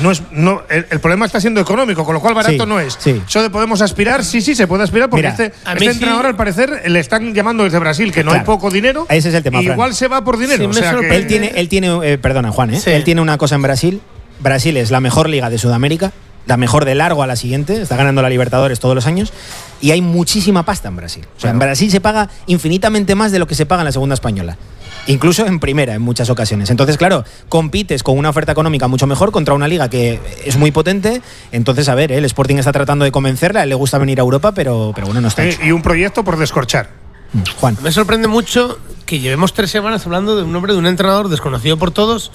el problema está siendo económico, con lo cual barato no es. Sí. Eso de podemos aspirar, sí, se puede aspirar, porque este entrenador al parecer le están llamando desde Brasil, que no hay poco dinero. Ese es el tema, igual se va por dinero. Él tiene perdona, Juan, él tiene una cosa en Brasil. Brasil es la mejor liga de Sudamérica, la mejor de largo a la siguiente, está ganando la Libertadores todos los años, y hay muchísima pasta en Brasil. O sea, en Brasil se paga infinitamente más de lo que se paga en la segunda española. Incluso en primera, en muchas ocasiones. Entonces, claro, compites con una oferta económica mucho mejor contra una liga que es muy potente. Entonces, a ver, el Sporting está tratando de convencerla, a él le gusta venir a Europa, pero bueno, no está hecho. Y un proyecto por descorchar. Juan. Me sorprende mucho que llevemos 3 semanas hablando de un nombre de un entrenador desconocido por todos,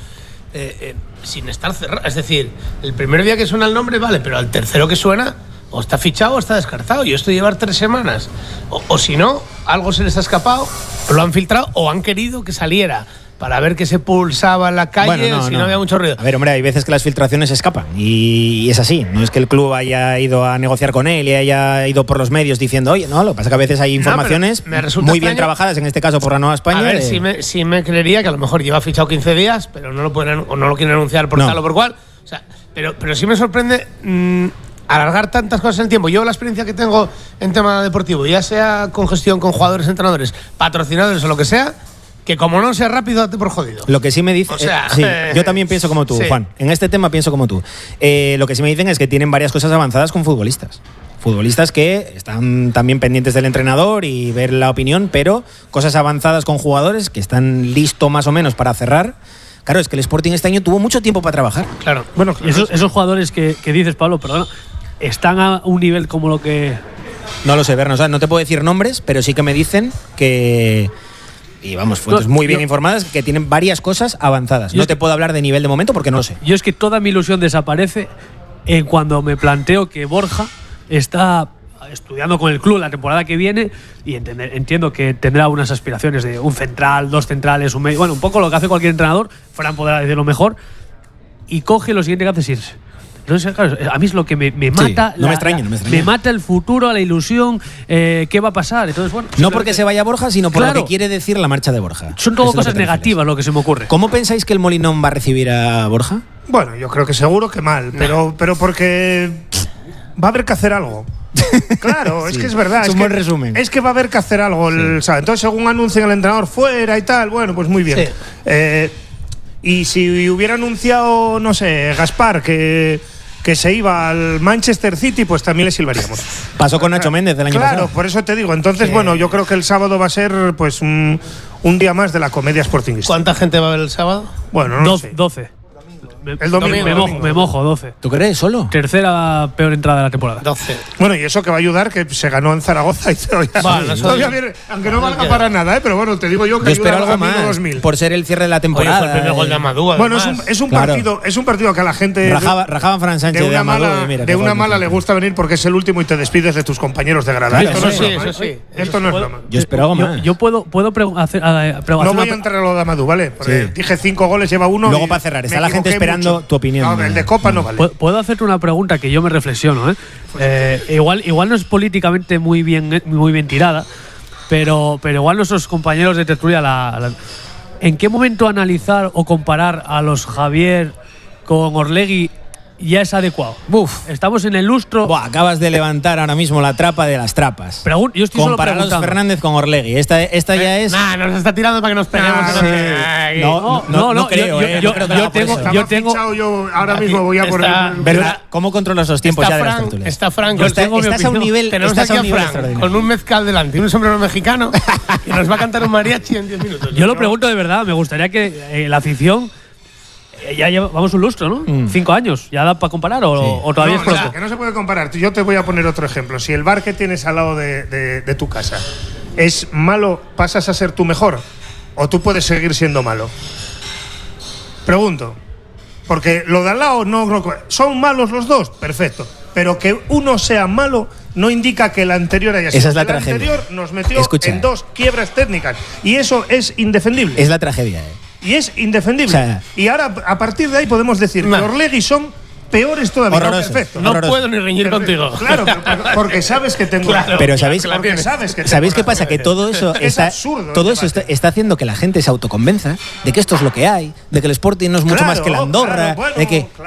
sin estar cerrado. Es decir, el primer día que suena el nombre, vale, pero al tercero que suena, o está fichado o está descartado. Y esto de llevar 3 semanas. O si no, algo se les ha escapado, lo han filtrado o han querido que saliera para ver que se pulsaba en la calle, no había mucho ruido. A ver, hombre, hay veces que las filtraciones escapan y es así. No es que el club haya ido a negociar con él y haya ido por los medios diciendo, oye, no, lo que pasa es que a veces hay informaciones muy bien trabajadas, en este caso por la Nueva España. A ver, sí me creería que a lo mejor lleva fichado 15 días, pero no lo pueden o no lo quieren anunciar por tal o por cual. O sea, pero sí me sorprende alargar tantas cosas en el tiempo. Yo la experiencia que tengo en tema deportivo, ya sea con gestión, con jugadores, entrenadores, patrocinadores o lo que sea, que como no sea rápido, date por jodido. Lo que sí me dicen… sí, yo también pienso como tú, Juan. En este tema pienso como tú. Lo que sí me dicen es que tienen varias cosas avanzadas con futbolistas. Futbolistas que están también pendientes del entrenador y ver la opinión, pero cosas avanzadas con jugadores que están listos más o menos para cerrar. Claro, es que el Sporting este año tuvo mucho tiempo para trabajar. Claro. Bueno, esos jugadores que dices, Pablo, perdona, están a un nivel como lo que… No lo sé, Bernos, no te puedo decir nombres, pero sí que me dicen que… Y vamos, fuentes muy bien informadas, que tienen varias cosas avanzadas. No te puedo hablar de nivel de momento porque no lo sé. Yo es que toda mi ilusión desaparece cuando me planteo que Borja está estudiando con el club la temporada que viene y entiendo que tendrá unas aspiraciones de un central, 2 centrales, un medio… Bueno, un poco lo que hace cualquier entrenador, Fran podrá decirlo mejor, y coge lo siguiente que hace es irse. Entonces, claro, a mí es lo que me mata. No me extraña. Me mata el futuro, la ilusión, qué va a pasar. Entonces, bueno, no porque se vaya Borja, sino por lo que quiere decir la marcha de Borja. Son todo cosas negativas lo que se me ocurre. ¿Cómo pensáis que el Molinón va a recibir a Borja? Bueno, yo creo que seguro que mal, pero porque va a haber que hacer algo. Claro, es que es verdad. Es un buen resumen. Es que va a haber que hacer algo. Entonces, según anuncien el entrenador fuera y tal, bueno, pues muy bien. Y si hubiera anunciado, no sé, Gaspar, que se iba al Manchester City, pues también le silbaríamos. Pasó con Nacho Méndez el año pasado. Claro, por eso te digo. Entonces, bueno, yo creo que el sábado va a ser pues un día más de la comedia sportingista. ¿Cuánta gente va a ver el sábado? Bueno, no sé. 12. El domingo. Me mojo, 12. ¿Tú crees solo? Tercera peor entrada de la temporada. 12. Bueno, y eso que va a ayudar que se ganó en Zaragoza y todavía viene, aunque no valga para nada, pero bueno, te digo yo que yo espero algo más 2000. por ser el cierre de la temporada. Oye, fue el primer gol de Amadou, bueno, es un partido que a la gente rajaban Fran Sánchez de una mala le gusta venir porque es el último y te despides de tus compañeros de grada. Esto no es broma. Yo espero algo más. Yo puedo hacer no voy a entrar a lo de Amadou, ¿vale? Porque dije 5 goles, lleva 1. Luego para cerrar, está la gente esperando tu opinión. No, el de Copa no vale. Puedo hacerte una pregunta que yo me reflexiono, igual no es políticamente muy bien tirada, pero igual nuestros compañeros de tertulia ¿en qué momento analizar o comparar a los Javier con Orlegui ya es adecuado? Estamos en el lustro. Acabas de levantar ahora mismo la trapa de las trapas. Yo estoy solo preguntando. Comparar a Fernández con Orlegui. Esta ya es… nos está tirando para que nos peguemos. No creo. Yo ahora mismo voy a poner… ¿Verdad? ¿Cómo controlas los tiempos ya de las tertulias? Está Frank. Estás a un nivel… Tenemos aquí a Frank con un mezcal delante y un sombrero mexicano y nos va a cantar un mariachi en 10 minutos. Yo lo pregunto de verdad. Me gustaría que la afición… Ya llevamos un lustro, ¿no? 5 años. ¿Ya da para comparar o todavía es pronto? Que no se puede comparar. Yo te voy a poner otro ejemplo. Si el bar que tienes al lado de tu casa es malo, ¿pasas a ser tú mejor? ¿O tú puedes seguir siendo malo? Pregunto. Porque lo de al lado no son malos los dos, perfecto. Pero que uno sea malo no indica que el anterior haya sido. Esa es la tragedia. El anterior nos metió en 2 quiebras técnicas. Y eso es indefendible. Es la tragedia, Y es indefendible. Y ahora, a partir de ahí, podemos decir que Orlegui son peores todavía. Perfecto. No puedo ni reñir contigo. Claro, porque sabes que tengo… Pero ¿sabéis qué pasa? Que todo eso está haciendo que la gente se autoconvenza de que esto es lo que hay, de que el Sporting no es mucho más que la Andorra, de que…